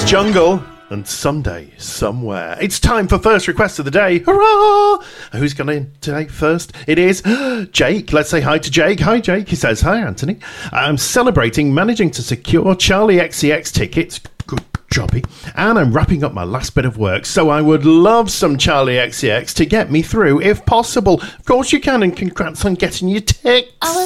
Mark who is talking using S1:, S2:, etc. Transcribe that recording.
S1: Jungle and Someday, Somewhere. It's time for first request of the day. Hurrah! Who's going in today first? It is Jake. Let's say hi to Jake. Hi, Jake. He says, hi, Anthony. I'm celebrating managing to secure Charlie XCX tickets. Good jobby. And I'm wrapping up my last bit of work, so I would love some Charlie XCX to get me through if possible. Of course you can, and congrats on getting your tickets.